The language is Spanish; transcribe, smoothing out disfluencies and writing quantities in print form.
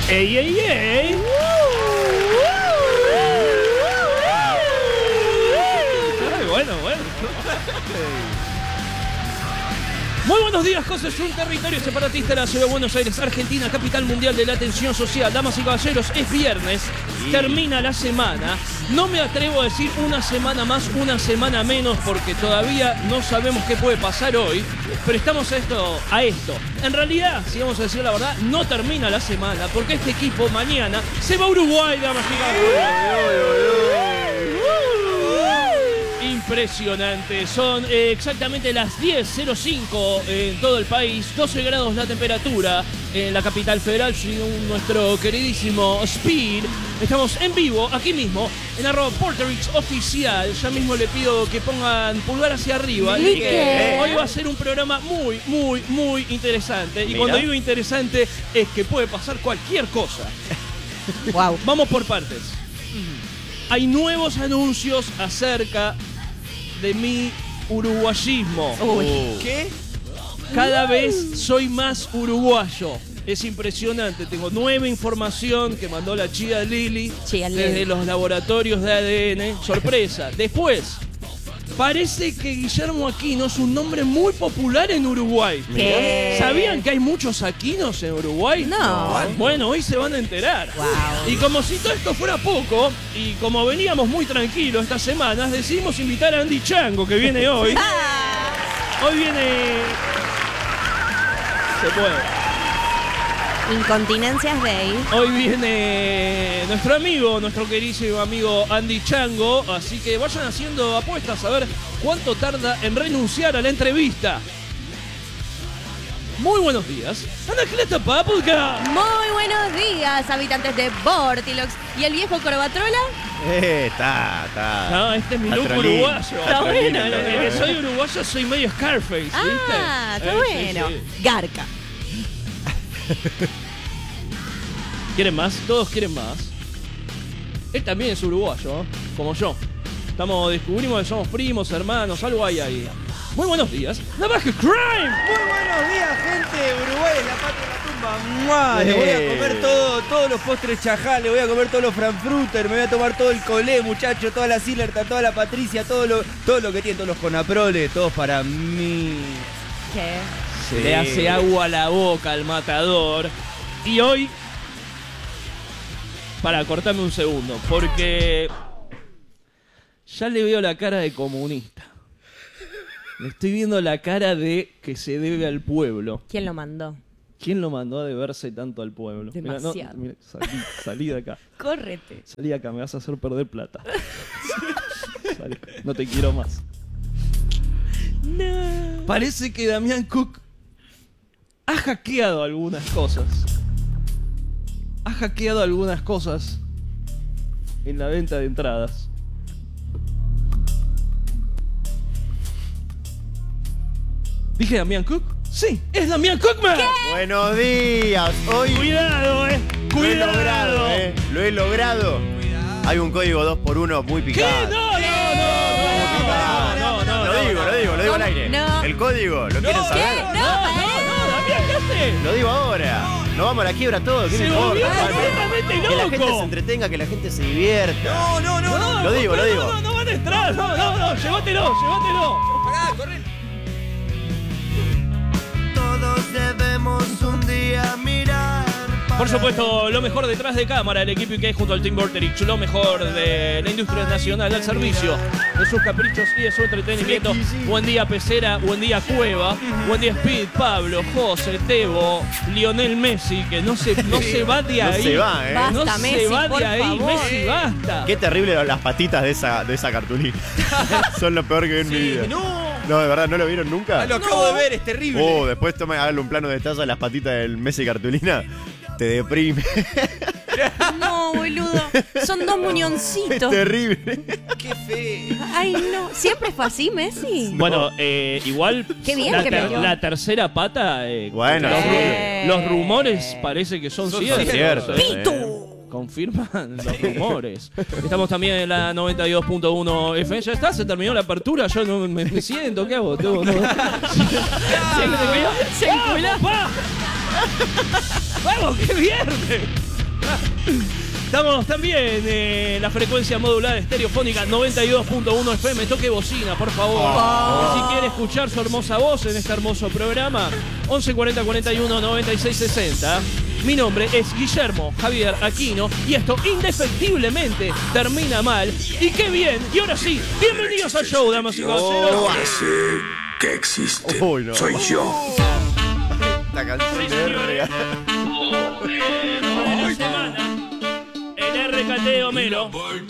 ¡Ey, ey, ey! Bueno. Muy buenos días, José. Es un territorio separatista de la ciudad de Buenos Aires, Argentina, capital mundial de la atención social. Damas y caballeros, es viernes, termina la semana. No me atrevo a decir una semana más, una semana menos, porque todavía no sabemos qué puede pasar hoy. Pero estamos a esto. En realidad, si vamos a decir la verdad, no termina la semana, porque este equipo mañana se va a Uruguay, damas y caballeros. Impresionante, son exactamente las 10:05 en todo el país, 12 grados la temperatura en la capital federal, según nuestro queridísimo Speed. Estamos en vivo, aquí mismo, en @Porterix Oficial. Ya mismo le pido que pongan pulgar hacia arriba. Hoy va a ser un programa muy interesante. Y cuando digo interesante es que puede pasar cualquier cosa. Wow. Vamos por partes. Hay nuevos anuncios acerca de mi uruguayismo. ¿Qué? Cada vez soy más uruguayo. Es impresionante. Tengo nueva información que mandó la Chia Lili desde los laboratorios de ADN. Sorpresa. Después, parece que Guillermo Aquino es un nombre muy popular en Uruguay. ¿Qué? ¿Sabían que hay muchos Aquinos en Uruguay? No. Bueno, hoy se van a enterar. Wow. Y como si todo esto fuera poco, y como veníamos muy tranquilos estas semanas, decidimos invitar a Andy Chango, que viene hoy. Hoy viene... Se puede. Incontinencias Day. Hoy viene nuestro queridísimo amigo Andy Chango, así que vayan haciendo apuestas a ver cuánto tarda en renunciar a la entrevista. Muy buenos días, Anacleta Papulka. Muy buenos días, habitantes de Bortilox. ¿Y el viejo Corbatrola? Está. No, este es mi look Atrolín. uruguayo. Está bueno. Desde que soy uruguayo soy medio Scarface, ¿viste? Ah, está bueno. Sí. Garca. ¿Quieren más? Todos quieren más. Él también es uruguayo, ¿eh? Como yo. Descubrimos que somos primos, hermanos, algo hay ahí. Muy buenos días, Navaja Crime. Muy buenos días, gente. Uruguay es la patria de la tumba. ¡Mua! Le voy a comer todos los postres chajá, le voy a comer todos los frankfurter, me voy a tomar todo el colé, muchachos, toda la Sillerta, toda la Patricia, todo lo que tiene, todos los Conaproles, todos para mí. ¿Qué? Se le hace agua a la boca al matador. Y hoy, para cortarme un segundo, porque ya le veo la cara de comunista. Le estoy viendo la cara de que se debe al pueblo. ¿Quién lo mandó? ¿Quién lo mandó a deberse tanto al pueblo? Demasiado. Mirá, salí de acá. Córrete. Salí de acá, me vas a hacer perder plata. Salí. No te quiero más. No. Parece que Damián Cook ha hackeado algunas cosas. Ha hackeado algunas cosas en la venta de entradas. ¿Dije Damián Cook? Sí, es Damián Cookman. Buenos días. Hoy Cuidado, cuidado. Lo he logrado. Hay un código 2x1 muy ¿Qué? picado. No. Lo digo al aire. No. El código, ¿lo quieren saber? ¿Qué? No, Damián, ¿qué haces? Lo digo ahora. Nos vamos a la quiebra todo. ¿Qué Se me volvió importa? completamente Que la gente se loco. entretenga, que la gente se divierta. No. Lo digo. No van a entrar. No. Llévatelo. Pará, corre. Todos debemos un día mirar. Por supuesto, lo mejor detrás de cámara, el equipo que hay junto al Team Vorterix, lo mejor de la industria nacional al servicio de sus caprichos y de su entretenimiento. Buen día Pecera, buen día Cueva, buen día Speed, Pablo, José, Tebo, Lionel Messi, que no se va de ahí. No se va, Basta, No Messi, se va por de ahí, favor. Messi, basta. Qué terrible las patitas de esa cartulina. Son lo peor que vi en mi vida. No. No, de verdad, ¿no lo vieron nunca? Lo acabo de ver, es terrible. Después háganle un plano de detalle a las patitas del Messi cartulina. Te deprime. No, boludo. Son dos muñoncitos. Terrible. Qué feo. Ay, no. ¿Siempre fue así, Messi? Bueno, igual Qué bien la, que me dio. la tercera pata, Bueno, los rumores parece que son ciertos. cierto. ¡Pito! Confirman los rumores. Estamos también en la 92.1 FM. Ya está, se terminó la apertura. Yo no me siento, ¿qué hago? Se enculó. ¡Vamos, qué viernes! Estamos también en la frecuencia modulada estereofónica 92.1 FM. Toque bocina, por favor. Si quiere escuchar su hermosa voz en este hermoso programa, 11 40 41 96 60. Mi nombre es Guillermo Javier Aquino y esto indefectiblemente termina mal. Y qué bien. Y ahora sí, bienvenidos al show, damas y caballeros. Ese que existe Uy, no. soy yo. Esta canción de R. De la semana, el RKT de Homero.